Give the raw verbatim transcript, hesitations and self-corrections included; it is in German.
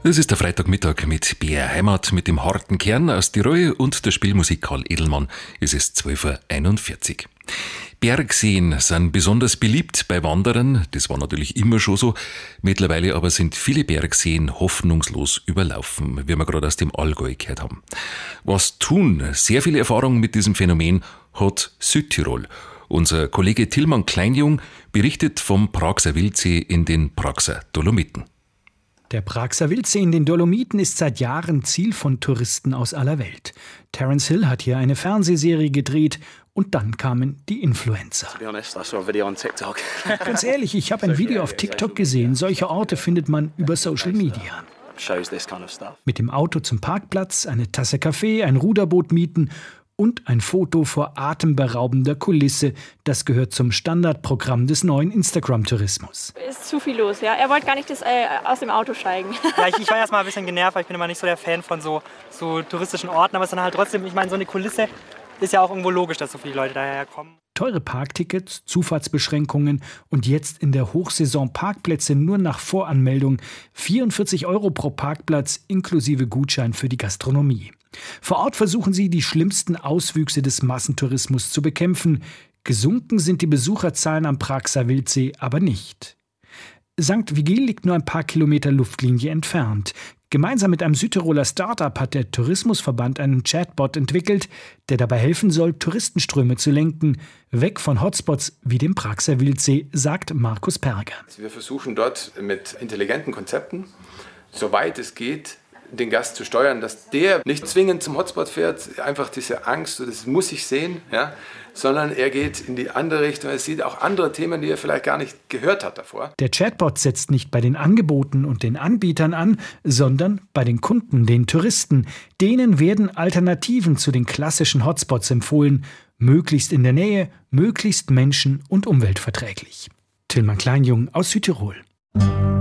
Es ist der Freitagmittag mit B R Heimat mit dem harten Kern aus Tirol und der Spielmusik Karl Edelmann. Es ist zwölf Uhr einundvierzig. Bergseen sind besonders beliebt bei Wanderern. Das war natürlich immer schon so. Mittlerweile aber sind viele Bergseen hoffnungslos überlaufen, wie wir gerade aus dem Allgäu gehört haben. Was tun? Sehr viel Erfahrung mit diesem Phänomen hat Südtirol. Unser Kollege Tilman Kleinjung berichtet vom Praxer Wildsee in den Praxer Dolomiten. Der Praxer Wildsee in den Dolomiten ist seit Jahren Ziel von Touristen aus aller Welt. Terence Hill hat hier eine Fernsehserie gedreht und dann kamen die Influencer. Ganz ehrlich, ich habe ein Video auf TikTok gesehen. Solche Orte findet man über Social Media. Mit dem Auto zum Parkplatz, eine Tasse Kaffee, ein Ruderboot mieten und ein Foto vor atemberaubender Kulisse. Das gehört zum Standardprogramm des neuen Instagram-Tourismus. Ist zu viel los, ja. Er wollte gar nicht das, äh, aus dem Auto steigen. Ja, ich, ich war erst mal ein bisschen genervt, weil ich bin immer nicht so der Fan von so, so touristischen Orten. Aber es ist dann halt trotzdem, ich meine, so eine Kulisse ist ja auch irgendwo logisch, dass so viele Leute daher kommen. Teure Parktickets, Zufahrtsbeschränkungen und jetzt in der Hochsaison Parkplätze nur nach Voranmeldung. vierundvierzig Euro pro Parkplatz inklusive Gutschein für die Gastronomie. Vor Ort versuchen sie, die schlimmsten Auswüchse des Massentourismus zu bekämpfen. Gesunken sind die Besucherzahlen am Praxer Wildsee aber nicht. Sankt Vigil liegt nur ein paar Kilometer Luftlinie entfernt. Gemeinsam mit einem Südtiroler Start-up hat der Tourismusverband einen Chatbot entwickelt, der dabei helfen soll, Touristenströme zu lenken, weg von Hotspots wie dem Praxer Wildsee, sagt Markus Perger. Wir versuchen dort mit intelligenten Konzepten, soweit es geht, den Gast zu steuern, dass der nicht zwingend zum Hotspot fährt, einfach diese Angst, das muss ich sehen, ja, sondern er geht in die andere Richtung, er sieht auch andere Themen, die er vielleicht gar nicht gehört hat davor. Der Chatbot setzt nicht bei den Angeboten und den Anbietern an, sondern bei den Kunden, den Touristen. Denen werden Alternativen zu den klassischen Hotspots empfohlen, möglichst in der Nähe, möglichst menschen- und umweltverträglich. Tilman Kleinjung aus Südtirol.